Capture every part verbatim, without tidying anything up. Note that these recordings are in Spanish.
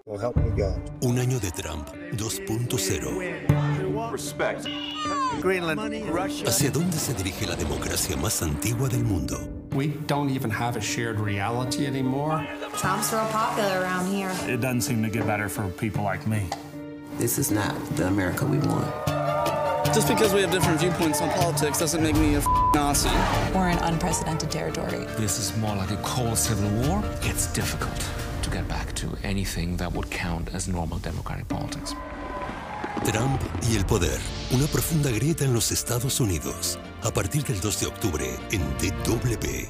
So help me God. Un año de Trump dos punto cero. Respect. Greenland, Russia. ¿Hacia dónde se dirige la democracia más antigua del mundo? We don't even have a shared reality anymore. Trump's real popular around here. It doesn't seem to get better for people like me. This is not the America we want. Just because we have different viewpoints on politics doesn't make me a Nazi. We're in unprecedented territory. This is more like a cold civil war. It's difficult to get back to anything that would count as normal democratic politics. Trump y el poder. Una profunda grieta en los Estados Unidos. A partir del dos de octubre en D W.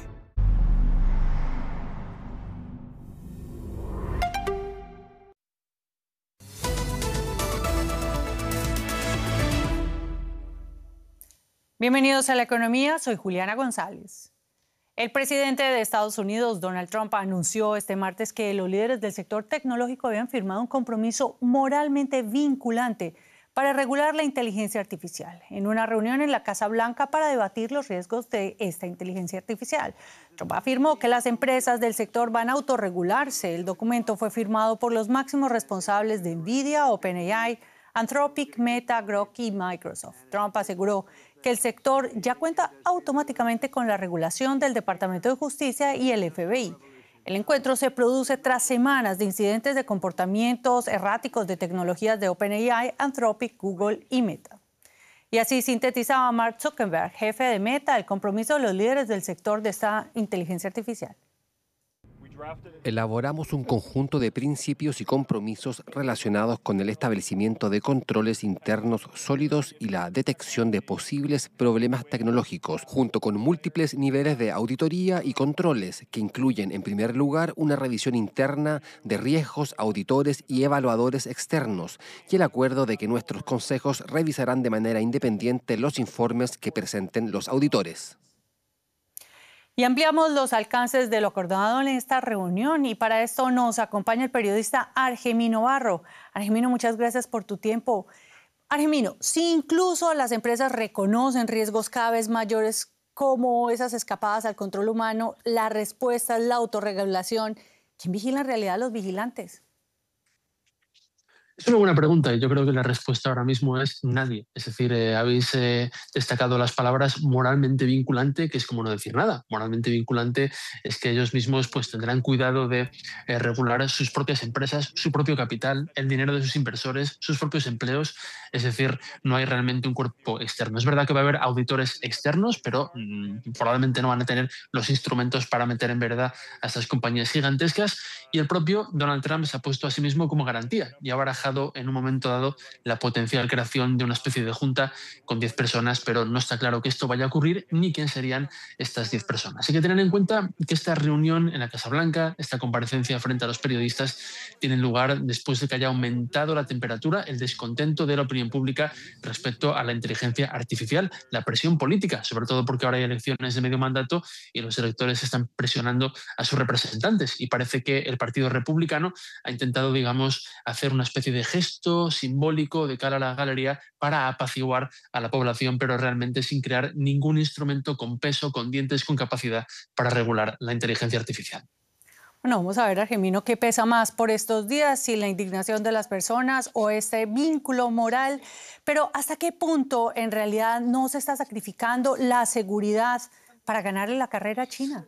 Bienvenidos a La Economía, soy Juliana González. El presidente de Estados Unidos, Donald Trump, anunció este martes que los líderes del sector tecnológico habían firmado un compromiso moralmente vinculante para regular la inteligencia artificial, en una reunión en la Casa Blanca para debatir los riesgos de esta inteligencia artificial. Trump afirmó que las empresas del sector van a autorregularse. El documento fue firmado por los máximos responsables de NVIDIA, OpenAI, Anthropic, Meta, Grok y Microsoft. Trump aseguró que el sector ya cuenta automáticamente con la regulación del Departamento de Justicia y el F B I. El encuentro se produce tras semanas de incidentes de comportamientos erráticos de tecnologías de OpenAI, Anthropic, Google y Meta. Y así sintetizaba Mark Zuckerberg, jefe de Meta, el compromiso de los líderes del sector de esta inteligencia artificial. Elaboramos un conjunto de principios y compromisos relacionados con el establecimiento de controles internos sólidos y la detección de posibles problemas tecnológicos, junto con múltiples niveles de auditoría y controles, que incluyen, en primer lugar, una revisión interna de riesgos, auditores y evaluadores externos, y el acuerdo de que nuestros consejos revisarán de manera independiente los informes que presenten los auditores. Y ampliamos los alcances de lo acordado en esta reunión y para esto nos acompaña el periodista Argemino Barro. Argemino, muchas gracias por tu tiempo. Argemino, si incluso las empresas reconocen riesgos cada vez mayores como esas escapadas al control humano, la respuesta es la autorregulación. ¿Quién vigila en realidad a los vigilantes? Es una buena pregunta y yo creo que la respuesta ahora mismo es nadie. Es decir, eh, habéis eh, destacado las palabras moralmente vinculante, que es como no decir nada. Moralmente vinculante es que ellos mismos pues, tendrán cuidado de eh, regular sus propias empresas, su propio capital, el dinero de sus inversores, sus propios empleos. Es decir, no hay realmente un cuerpo externo. Es verdad que va a haber auditores externos, pero mmm, probablemente no van a tener los instrumentos para meter en verdad a estas compañías gigantescas. Y el propio Donald Trump se ha puesto a sí mismo como garantía y ha barajado en un momento dado la potencial creación de una especie de junta con diez personas, pero no está claro que esto vaya a ocurrir ni quién serían estas diez personas. Hay que tener en cuenta que esta reunión en la Casa Blanca, esta comparecencia frente a los periodistas, tiene lugar después de que haya aumentado la temperatura, el descontento de la opinión pública respecto a la inteligencia artificial, la presión política, sobre todo porque ahora hay elecciones de medio mandato y los electores están presionando a sus representantes y parece que el Partido Republicano ha intentado, digamos, hacer una especie de de gesto simbólico de cara a la galería para apaciguar a la población, pero realmente sin crear ningún instrumento con peso, con dientes, con capacidad para regular la inteligencia artificial. Bueno, vamos a ver, Argemino, qué pesa más por estos días, si la indignación de las personas o este vínculo moral, pero ¿hasta qué punto en realidad no se está sacrificando la seguridad para ganarle la carrera a China?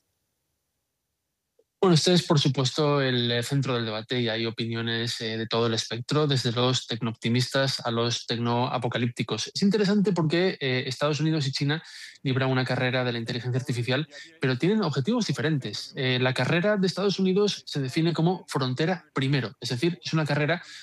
Bueno, este es, por supuesto, el centro del debate y hay opiniones eh, de todo el espectro, desde los tecnooptimistas a los tecnoapocalípticos. Es interesante porque eh, Estados Unidos y China libran una carrera de la inteligencia artificial, pero tienen objetivos diferentes. Eh, la carrera de Estados Unidos se define como frontera primero, es decir, es una carrera